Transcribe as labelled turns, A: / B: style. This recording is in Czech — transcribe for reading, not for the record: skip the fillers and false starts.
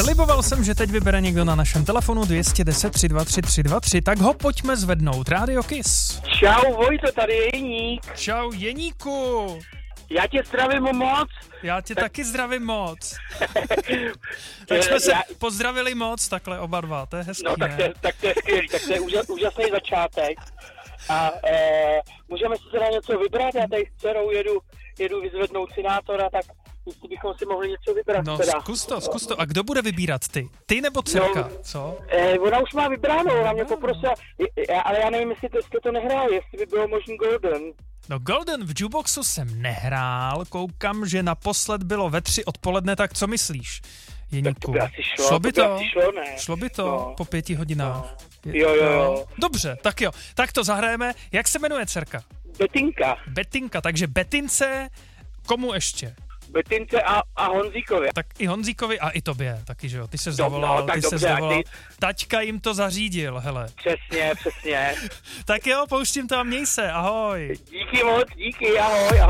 A: Sliboval jsem, že teď vybere někdo na našem telefonu 210 323 323, tak ho pojďme zvednout. Radio Kiss.
B: Čau Vojto, tady je Jeník.
A: Čau Jeníku.
B: Já tě zdravím moc.
A: Já tě taky zdravím moc. Tak jsme se pozdravili moc, takhle oba dva, to je hezký,
B: no, tak to je skvělý, tak to je úžasný začátek. A můžeme si teda něco vybrat, já tady s dcerou jedu vyzvednout Sinátora, tak jestli bychom si mohli něco vybrat.
A: No
B: teda.
A: zkus to. A kdo bude vybírat ty? Ty nebo dcerka,
B: no,
A: co?
B: Ona už má vybráno, ona mě poprosila, ale já nevím, jestli to nehrál, jestli by bylo možný Golden.
A: No Golden v jukeboxu jsem nehrál, koukám, že naposled bylo ve 3 odpoledne, tak co myslíš, Jeníku? Šlo by to
B: no.
A: po 5 hodinách?
B: No. Jo.
A: Dobře, tak jo. Tak to zahrajeme. Jak se jmenuje dcerka? Betinka, takže Betince, komu ještě?
B: Betince a Honzíkovi.
A: Tak i Honzíkovi a i tobě taky, že jo? Ty se zavolal, Taťka jim to zařídil, hele.
B: Přesně.
A: Tak jo, pouštím to a měj se, ahoj.
B: Díky moc, ahoj.